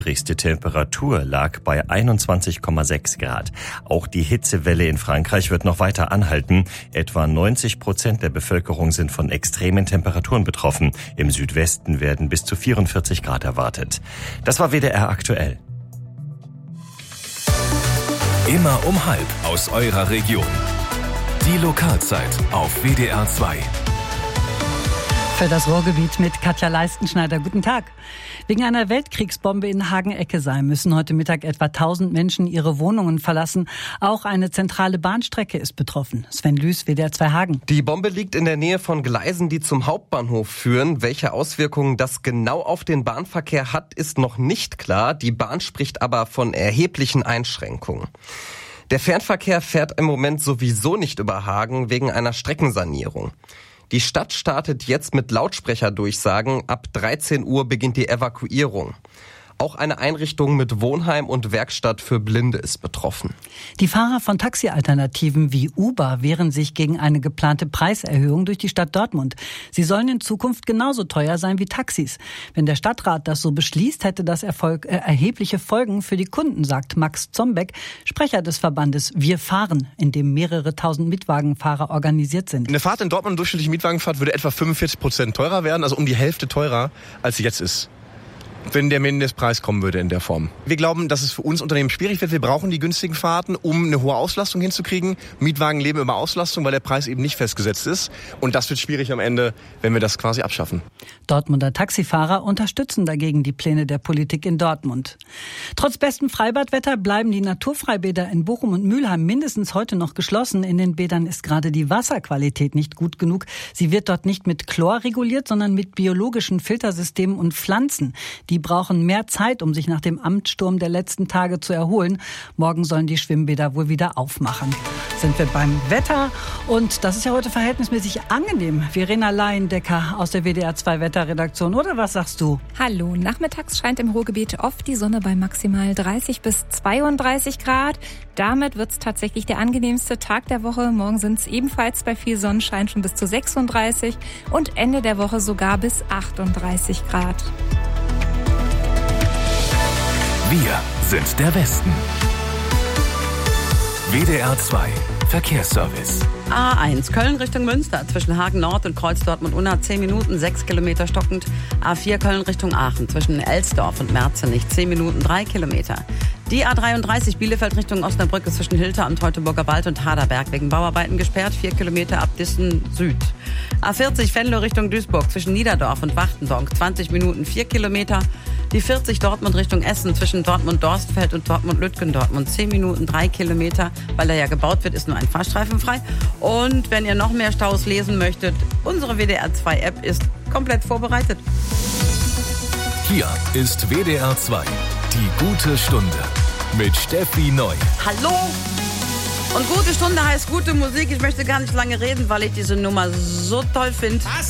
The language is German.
Die Temperatur lag bei 21,6 Grad. Auch die Hitzewelle in Frankreich wird noch weiter anhalten. Etwa 90% der Bevölkerung sind von extremen Temperaturen betroffen. Im Südwesten werden bis zu 44 Grad erwartet. Das war WDR aktuell. Immer um 12:30 aus eurer Region. Die Lokalzeit auf WDR 2. Für das Ruhrgebiet mit Katja Leistenschneider. Guten Tag. Wegen einer Weltkriegsbombe in Hagen-Eckesheim müssen heute Mittag etwa 1000 Menschen ihre Wohnungen verlassen. Auch eine zentrale Bahnstrecke ist betroffen. Sven Lüß, WDR 2 Hagen. Die Bombe liegt in der Nähe von Gleisen, die zum Hauptbahnhof führen. Welche Auswirkungen das genau auf den Bahnverkehr hat, ist noch nicht klar. Die Bahn spricht aber von erheblichen Einschränkungen. Der Fernverkehr fährt im Moment sowieso nicht über Hagen wegen einer Streckensanierung. Die Stadt startet jetzt mit Lautsprecherdurchsagen. Ab 13 Uhr beginnt die Evakuierung. Auch eine Einrichtung mit Wohnheim und Werkstatt für Blinde ist betroffen. Die Fahrer von Taxialternativen wie Uber wehren sich gegen eine geplante Preiserhöhung durch die Stadt Dortmund. Sie sollen in Zukunft genauso teuer sein wie Taxis. Wenn der Stadtrat das so beschließt, hätte das erhebliche Folgen für die Kunden, sagt Max Zombeck, Sprecher des Verbandes Wir fahren, in dem mehrere tausend Mietwagenfahrer organisiert sind. Eine Fahrt in Dortmund, eine durchschnittliche Mietwagenfahrt, würde etwa 45% teurer werden, also um die Hälfte teurer, als sie jetzt ist, wenn der Mindestpreis kommen würde in der Form. Wir glauben, dass es für uns Unternehmen schwierig wird. Wir brauchen die günstigen Fahrten, um eine hohe Auslastung hinzukriegen. Mietwagen leben über Auslastung, weil der Preis eben nicht festgesetzt ist. Und das wird schwierig am Ende, wenn wir das quasi abschaffen. Dortmunder Taxifahrer unterstützen dagegen die Pläne der Politik in Dortmund. Trotz bestem Freibadwetter bleiben die Naturfreibäder in Bochum und Mülheim mindestens heute noch geschlossen. In den Bädern ist gerade die Wasserqualität nicht gut genug. Sie wird dort nicht mit Chlor reguliert, sondern mit biologischen Filtersystemen und Pflanzen. Die brauchen mehr Zeit, um sich nach dem Amtssturm der letzten Tage zu erholen. Morgen sollen die Schwimmbäder wohl wieder aufmachen. Sind wir beim Wetter und das ist ja heute verhältnismäßig angenehm. Verena Laiendecker aus der WDR 2 Wetterredaktion, oder was sagst du? Hallo, nachmittags scheint im Ruhrgebiet oft die Sonne bei maximal 30 bis 32 Grad. Damit wird es tatsächlich der angenehmste Tag der Woche. Morgen sind es ebenfalls bei viel Sonnenschein schon bis zu 36 und Ende der Woche sogar bis 38 Grad. Wir sind der Westen. WDR 2 Verkehrsservice. A1 Köln Richtung Münster zwischen Hagen Nord und Kreuz Dortmund-Unna 10 Minuten, 6 Kilometer stockend. A4 Köln Richtung Aachen zwischen Elsdorf und Merzenich 10 Minuten, 3 Kilometer. Die A33 Bielefeld Richtung Osnabrück ist zwischen Hilter am Teutoburger Wald und Haderberg wegen Bauarbeiten gesperrt, 4 Kilometer ab Dissen Süd. A40 Venlo Richtung Duisburg zwischen Niederdorf und Wachtendonk 20 Minuten, 4 Kilometer. Die 40 Dortmund Richtung Essen zwischen Dortmund-Dorstfeld und Dortmund-Lütgendortmund 10 Minuten, 3 Kilometer, weil da ja gebaut wird, ist nur ein Fahrstreifen frei. Und wenn ihr noch mehr Staus lesen möchtet, unsere WDR 2 App ist komplett vorbereitet. Hier ist WDR 2, die gute Stunde mit Steffi Neu. Hallo! Und gute Stunde heißt gute Musik. Ich möchte gar nicht lange reden, weil ich diese Nummer so toll finde.